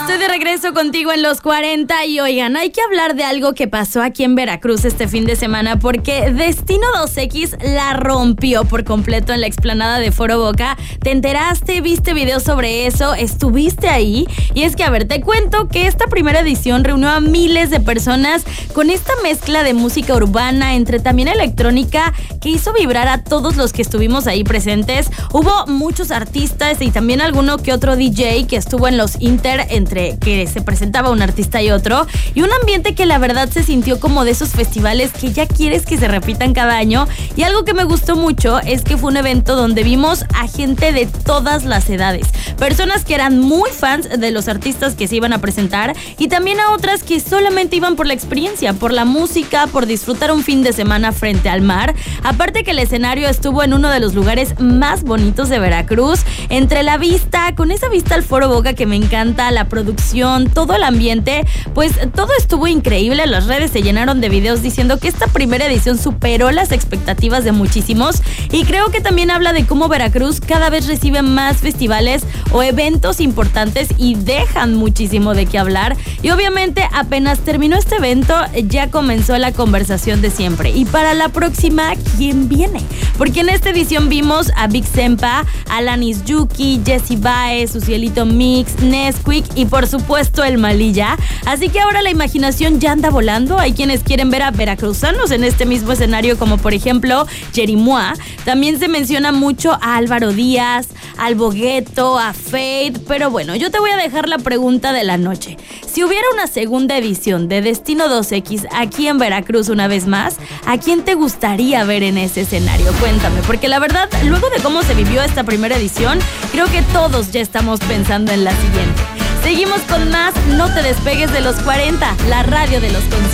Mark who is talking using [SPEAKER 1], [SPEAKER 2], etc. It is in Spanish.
[SPEAKER 1] Estoy de regreso contigo en los 40 y oigan, hay que hablar de algo que pasó aquí en Veracruz este fin de semana porque Destino 2X la rompió por completo en la explanada de Foro Boca. ¿Te enteraste? ¿Viste videos sobre eso? ¿Estuviste ahí? Y es que, a ver, te cuento que esta primera edición reunió a miles de personas con esta mezcla de música urbana entre también electrónica que hizo vibrar a todos los que estuvimos ahí presentes. Hubo muchos artistas y también alguno que otro DJ que estuvo en los Inter entre que se presentaba un artista y otro, y un ambiente que la verdad se sintió como de esos festivales que ya quieres que se repitan cada año. Y algo que me gustó mucho es que fue un evento donde vimos a gente de todas las edades, personas que eran muy fans de los artistas que se iban a presentar y también a otras que solamente iban por la experiencia, por la música, por disfrutar un fin de semana frente al mar. Aparte que el escenario estuvo en uno de los lugares más bonitos de Veracruz, entre la vista, con esa vista al Foro Boca que me encanta, la producción, todo el ambiente, pues todo estuvo increíble. Las redes se llenaron de videos diciendo que esta primera edición superó las expectativas de muchísimos y creo que también habla de cómo Veracruz cada vez recibe más festivales o eventos importantes y dejan muchísimo de qué hablar. Y obviamente apenas terminó este evento ya comenzó la conversación de siempre. Y para la próxima, ¿quién viene? Porque en esta edición vimos a Big Sempa, Alanis Yuki, Jessie Baez, Sucielito Mix, Nesquik y por supuesto el Malilla. Así que ahora la imaginación ya anda volando. Hay quienes quieren ver a veracruzanos en este mismo escenario, como por ejemplo Jerimois. También se menciona mucho a Álvaro Díaz, al Bogueto, a Fade. Pero bueno, yo te voy a dejar la pregunta de la noche. Si hubiera una segunda edición de Destino 2X aquí en Veracruz una vez más, ¿a quién te gustaría ver en ese escenario? Cuéntame, porque la verdad, luego de cómo se vivió esta primera edición, creo que todos ya estamos pensando en la siguiente. Seguimos con más, no te despegues de los 40, la radio de los conciertos.